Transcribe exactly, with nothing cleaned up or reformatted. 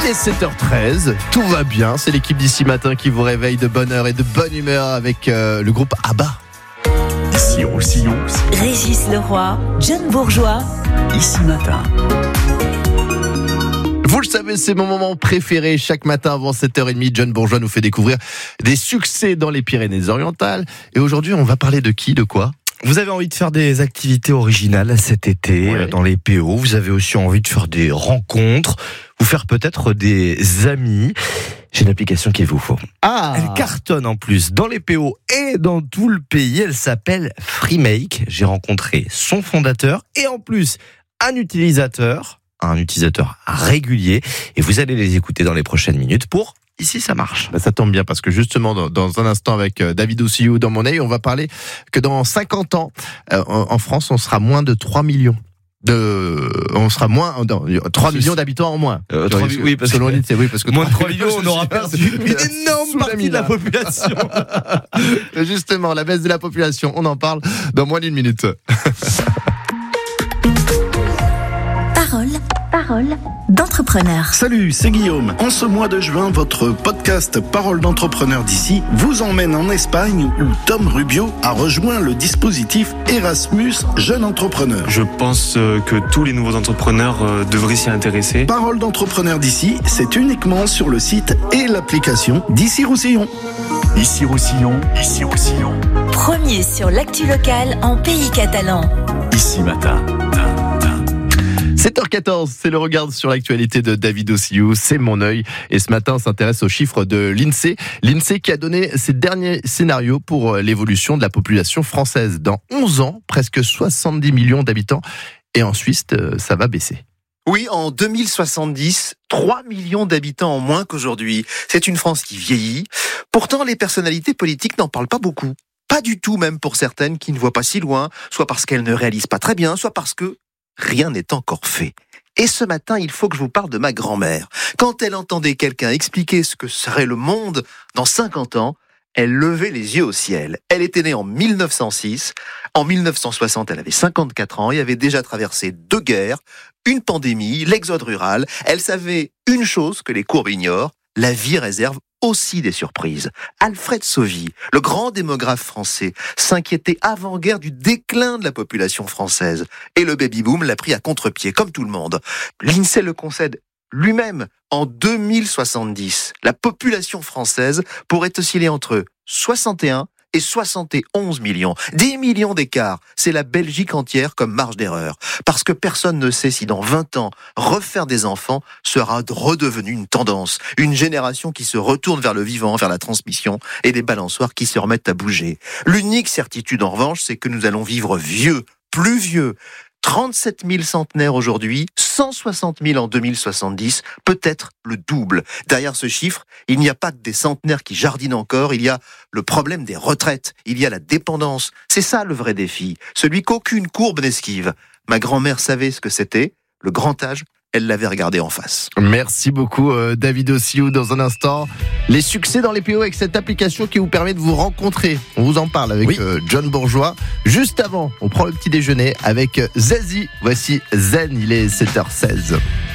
est sept heures treize, tout va bien, c'est l'équipe d'ici matin qui vous réveille de bonne heure et de bonne humeur avec euh, le groupe ABBA. Ici Roussillon, Régis Leroy, John Bourgeois, Ici Matin. Vous le savez, c'est mon moment préféré. Chaque matin avant sept heures trente, John Bourgeois nous fait découvrir des succès dans les Pyrénées-Orientales. Et aujourd'hui, on va parler de qui, de quoi ? Vous avez envie de faire des activités originales cet été Ouais. dans les P O. Vous avez aussi envie de faire des rencontres, vous faire peut-être des amis. J'ai une application qu'il vous faut. Ah Elle cartonne en plus dans les P O et dans tout le pays. Elle s'appelle Freemake. J'ai rencontré son fondateur et en plus un utilisateur, un utilisateur régulier. Et vous allez les écouter dans les prochaines minutes pour Ici ça marche. Bah ça tombe bien parce que justement dans, dans un instant avec euh, David Ossillou dans mon œil, on va parler que dans cinquante ans euh, en, en France on sera moins de trois millions. De, on sera moins, non, trois millions d'habitants en moins. Euh, trois mi- oui, parce selon que- l'INSEE, oui, parce que Moins de trois trois millions, on aura perdu une énorme Sous la partie de la mina. population. Justement, la baisse de la population, on en parle dans moins d'une minute. parole, parole d'entrepreneur. Salut, c'est Guillaume. En ce mois de juin, votre podcast Parole d'entrepreneur d'ici vous emmène en Espagne où Tom Rubio a rejoint le dispositif Erasmus Jeune Entrepreneur. Je pense euh, que tous les nouveaux entrepreneurs euh, devraient s'y intéresser. Parole d'entrepreneur d'ici, c'est uniquement sur le site et l'application d'Ici Roussillon. Ici Roussillon, Ici Roussillon, Premier sur l'actu locale en pays catalan. Ici Matin. sept heures quatorze, c'est le regard sur l'actualité de David Ossillou, c'est mon œil. Et ce matin, on s'intéresse aux chiffres de l'INSEE. L'INSEE qui a donné ses derniers scénarios pour l'évolution de la population française. Dans onze ans, presque soixante-dix millions d'habitants. Et en Suisse, ça va baisser. Oui, en deux mille soixante-dix, trois millions d'habitants en moins qu'aujourd'hui. C'est une France qui vieillit. Pourtant, les personnalités politiques n'en parlent pas beaucoup. Pas du tout, même pour certaines qui ne voient pas si loin, soit parce qu'elles ne réalisent pas très bien, soit parce que rien n'est encore fait. Et ce matin, il faut que je vous parle de ma grand-mère. Quand elle entendait quelqu'un expliquer ce que serait le monde dans cinquante ans, elle levait les yeux au ciel. Elle était née en mille neuf cent six. En mille neuf cent soixante, elle avait cinquante-quatre ans et avait déjà traversé deux guerres, une pandémie, l'exode rural. Elle savait une chose que les courbes ignorent, la vie réserve aussi des surprises. Alfred Sauvy, le grand démographe français, s'inquiétait avant-guerre du déclin de la population française. Et le baby-boom l'a pris à contre-pied, comme tout le monde. L'INSEE le concède lui-même. En deux mille soixante-dix, la population française pourrait osciller entre soixante et un et soixante et onze millions. dix millions d'écart. C'est la Belgique entière comme marge d'erreur. Parce que personne ne sait si dans vingt ans, refaire des enfants sera redevenu une tendance. Une génération qui se retourne vers le vivant, vers la transmission, et des balançoires qui se remettent à bouger. L'unique certitude en revanche, c'est que nous allons vivre vieux, plus vieux. trente-sept mille centenaires aujourd'hui, cent soixante mille en deux mille soixante-dix, peut-être le double. Derrière ce chiffre, il n'y a pas que des centenaires qui jardinent encore, il y a le problème des retraites, il y a la dépendance. C'est ça le vrai défi, celui qu'aucune courbe n'esquive. Ma grand-mère savait ce que c'était, le grand âge, elle l'avait regardé en face. Merci beaucoup euh, David Ossillou. Dans un instant, les succès dans les P O avec cette application qui vous permet de vous rencontrer. On vous en parle avec Oui. euh, John Bourgeois. Juste avant, on prend le petit déjeuner avec euh, Zazie. Voici Zen, il est sept heures seize.